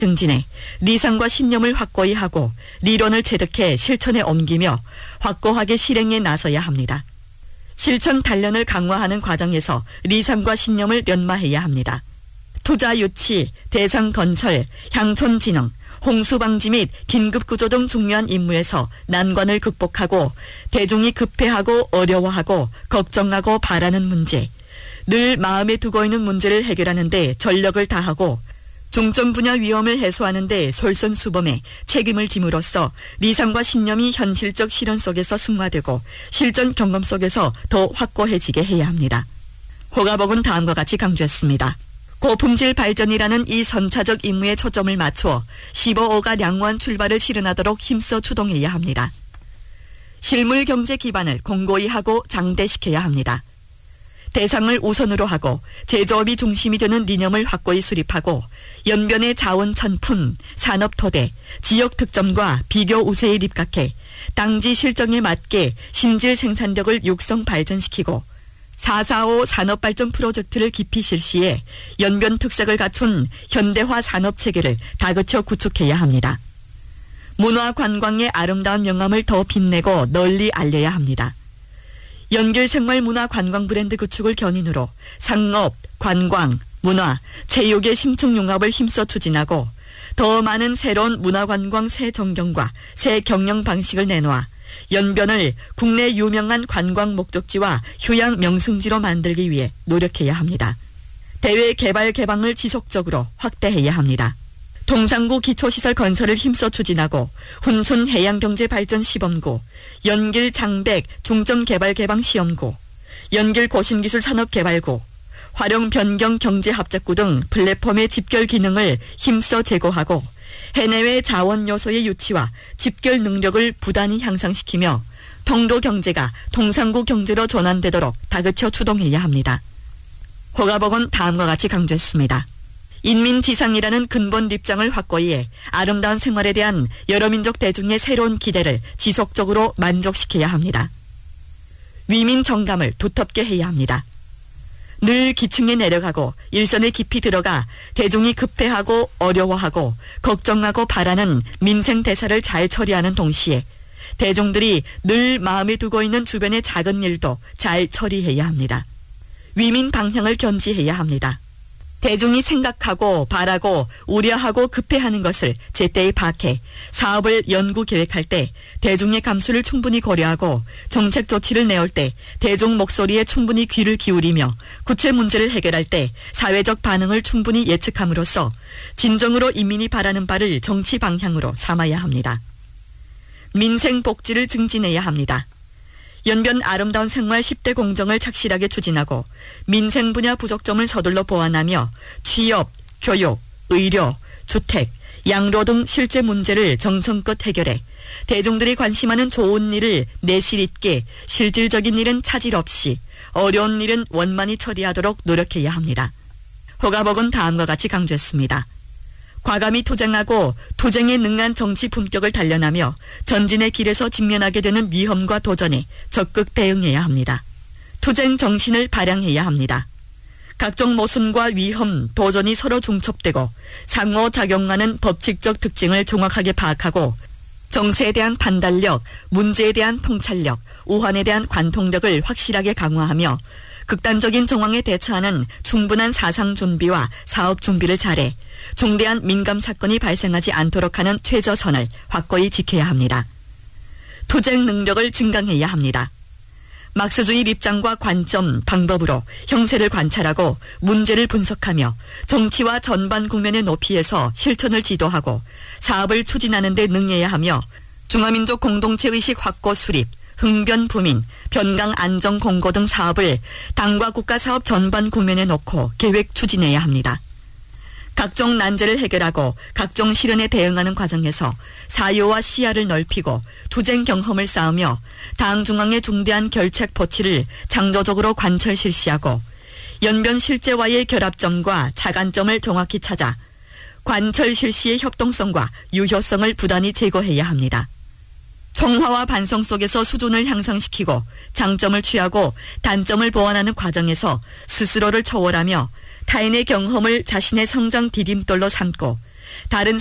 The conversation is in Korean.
등진해 리상과 신념을 확고히 하고 리론을 체득해 실천에 옮기며 확고하게 실행에 나서야 합니다. 실천 단련을 강화하는 과정에서 리상과 신념을 연마해야 합니다. 투자 유치, 대상 건설, 향촌 진흥, 홍수 방지 및 긴급 구조 등 중요한 임무에서 난관을 극복하고 대중이 급해하고 어려워하고 걱정하고 바라는 문제, 늘 마음에 두고 있는 문제를 해결하는 데 전력을 다하고 중점 분야 위험을 해소하는 데 솔선수범해 책임을 짐으로써 리상과 신념이 현실적 실현 속에서 승화되고 실전 경험 속에서 더 확고해지게 해야 합니다. 호가복은 다음과 같이 강조했습니다. 고품질 발전이라는 이 선차적 임무에 초점을 맞추어 15호가 양호한 출발을 실현하도록 힘써 추동해야 합니다. 실물 경제 기반을 공고히 하고 장대시켜야 합니다. 대상을 우선으로 하고 제조업이 중심이 되는 리념을 확고히 수립하고 연변의 자원 천푼, 산업 토대, 지역 특점과 비교 우세에 입각해 당지 실정에 맞게 신질 생산력을 육성 발전시키고 445 산업발전 프로젝트를 깊이 실시해 연변 특색을 갖춘 현대화 산업체계를 다그쳐 구축해야 합니다. 문화 관광의 아름다운 영감을 더 빛내고 널리 알려야 합니다. 연길 생활 문화 관광 브랜드 구축을 견인으로 상업, 관광, 문화, 체육의 심층 융합을 힘써 추진하고 더 많은 새로운 문화 관광 새 정경과 새 경영 방식을 내놓아 연변을 국내 유명한 관광 목적지와 휴양 명승지로 만들기 위해 노력해야 합니다. 대외 개발 개방을 지속적으로 확대해야 합니다. 동상구 기초시설 건설을 힘써 추진하고 훈춘 해양경제발전시범구, 연길 장백 중점개발개방시험구, 연길 고신기술산업개발구, 활용 변경 경제합작구 등 플랫폼의 집결 기능을 힘써 제고하고 해내외 자원 요소의 유치와 집결 능력을 부단히 향상시키며 통도 경제가 동상구 경제로 전환되도록 다그쳐 추동해야 합니다. 호가복은 다음과 같이 강조했습니다. 인민지상이라는 근본 입장을 확고히 해 아름다운 생활에 대한 여러 민족 대중의 새로운 기대를 지속적으로 만족시켜야 합니다. 위민 정감을 두텁게 해야 합니다. 늘 기층에 내려가고 일선에 깊이 들어가 대중이 급해하고 어려워하고 걱정하고 바라는 민생 대사를 잘 처리하는 동시에 대중들이 늘 마음에 두고 있는 주변의 작은 일도 잘 처리해야 합니다. 위민 방향을 견지해야 합니다. 대중이 생각하고 바라고 우려하고 급해하는 것을 제때에 파악해 사업을 연구 계획할 때 대중의 감수를 충분히 고려하고 정책 조치를 내올 때 대중 목소리에 충분히 귀를 기울이며 구체 문제를 해결할 때 사회적 반응을 충분히 예측함으로써 진정으로 인민이 바라는 바를 정치 방향으로 삼아야 합니다. 민생 복지를 증진해야 합니다. 연변 아름다운 생활 10대 공정을 착실하게 추진하고 민생 분야 부족점을 서둘러 보완하며 취업, 교육, 의료, 주택, 양로 등 실제 문제를 정성껏 해결해 대중들이 관심하는 좋은 일을 내실 있게 실질적인 일은 차질 없이 어려운 일은 원만히 처리하도록 노력해야 합니다. 호가복은 다음과 같이 강조했습니다. 과감히 투쟁하고 투쟁에 능한 정치 품격을 단련하며 전진의 길에서 직면하게 되는 위험과 도전에 적극 대응해야 합니다. 투쟁 정신을 발양해야 합니다. 각종 모순과 위험, 도전이 서로 중첩되고 상호작용하는 법칙적 특징을 정확하게 파악하고 정세에 대한 판단력, 문제에 대한 통찰력, 우환에 대한 관통력을 확실하게 강화하며 극단적인 정황에 대처하는 충분한 사상 준비와 사업 준비를 잘해 중대한 민감 사건이 발생하지 않도록 하는 최저선을 확고히 지켜야 합니다. 투쟁 능력을 증강해야 합니다. 막스주의 입장과 관점, 방법으로 형세를 관찰하고 문제를 분석하며 정치와 전반 국면의 높이에서 실천을 지도하고 사업을 추진하는 데 능해야 하며 중화민족 공동체의식 확고 수립, 흥변 부민, 변강 안정 공고 등 사업을 당과 국가 사업 전반 국면에 놓고 계획 추진해야 합니다. 각종 난제를 해결하고 각종 시련에 대응하는 과정에서 사유와 시야를 넓히고 투쟁 경험을 쌓으며 당 중앙의 중대한 결책 포치를 창조적으로 관철 실시하고 연변 실제와의 결합점과 차관점을 정확히 찾아 관철 실시의 협동성과 유효성을 부단히 제고해야 합니다. 총화와 반성 속에서 수준을 향상시키고 장점을 취하고 단점을 보완하는 과정에서 스스로를 초월하며 타인의 경험을 자신의 성장 디딤돌로 삼고 다른